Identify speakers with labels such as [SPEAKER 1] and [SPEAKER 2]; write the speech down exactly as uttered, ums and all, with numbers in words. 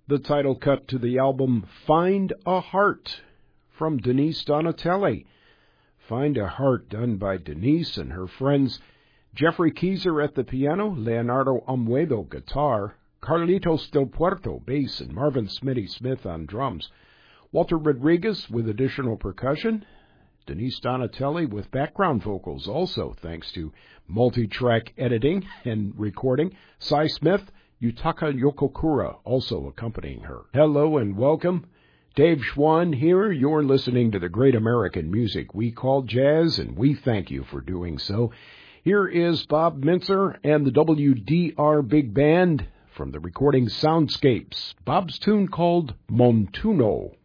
[SPEAKER 1] the title cut to the album Find a Heart from Denise Donatelli. Find a Heart, done by Denise and her friends Jeffrey Keyser at the piano, Leonardo Amuedo guitar, Carlitos Del Puerto bass, and Marvin Smitty Smith on drums. Walter Rodriguez with additional percussion. Denise Donatelli with background vocals also, thanks to multi-track editing and recording. Cy Smith, Yutaka Yokokura also accompanying her. Hello and welcome. Dave Schwann here. You're listening to the great American music we call jazz, and we thank you for doing so. Here is Bob Mintzer and the W D R Big Band from the recording Soundscapes. Bob's tune called Montuno.